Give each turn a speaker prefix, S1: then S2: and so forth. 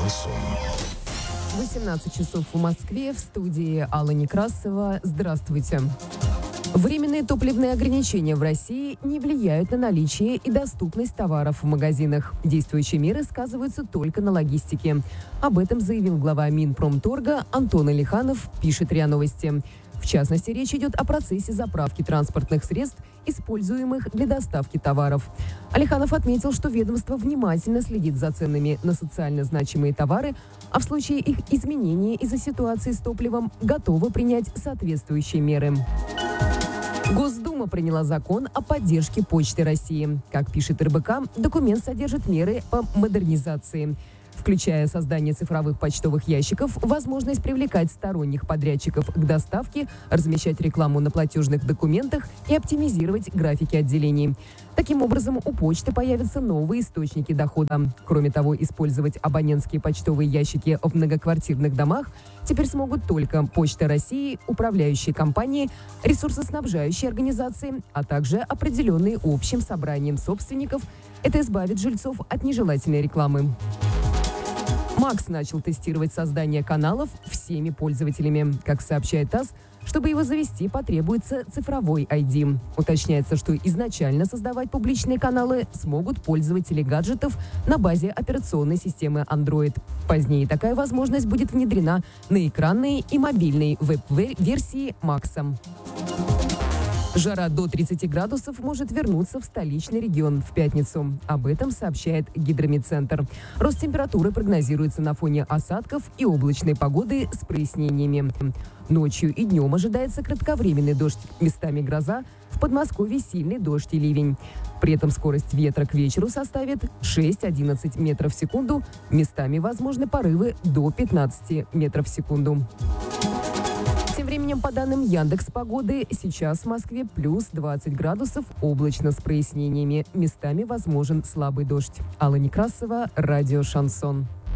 S1: Шансон.
S2: 18 часов в Москве, в студии Алла Некрасова. Здравствуйте. Временные топливные ограничения в России не влияют на наличие и доступность товаров в магазинах. Действующие меры сказываются только на логистике. Об этом заявил глава Минпромторга Антон Алиханов, пишет РИА Новости. В частности, речь идет о процессе заправки транспортных средств, используемых для доставки товаров. Алиханов отметил, что ведомство внимательно следит за ценами на социально значимые товары, а в случае их изменения из-за ситуации с топливом готово принять соответствующие меры. Госдума приняла закон о поддержке Почты России. Как пишет РБК, документ содержит меры по модернизации, включая создание цифровых почтовых ящиков, возможность привлекать сторонних подрядчиков к доставке, размещать рекламу на платежных документах и оптимизировать графики отделений. Таким образом, у почты появятся новые источники дохода. Кроме того, использовать абонентские почтовые ящики в многоквартирных домах теперь смогут только Почта России, управляющие компании, ресурсоснабжающие организации, а также определенные общим собранием собственников. Это избавит жильцов от нежелательной рекламы. Макс начал тестировать создание каналов всеми пользователями. Как сообщает ТАСС, чтобы его завести, потребуется цифровой ID. Уточняется, что изначально создавать публичные каналы смогут пользователи гаджетов на базе операционной системы Android. Позднее такая возможность будет внедрена на экранные и мобильные веб-версии Макса. Жара до 30 градусов может вернуться в столичный регион в пятницу. Об этом сообщает Гидрометцентр. Рост температуры прогнозируется на фоне осадков и облачной погоды с прояснениями. Ночью и днем ожидается кратковременный дождь, местами гроза, в Подмосковье сильный дождь и ливень. При этом скорость ветра к вечеру составит 6-11 метров в секунду, местами возможны порывы до 15 метров в секунду. Тем временем, по данным Яндекс.Погоды, сейчас в Москве плюс 20 градусов, облачно с прояснениями. Местами возможен слабый дождь. Алла Некрасова, радио «Шансон».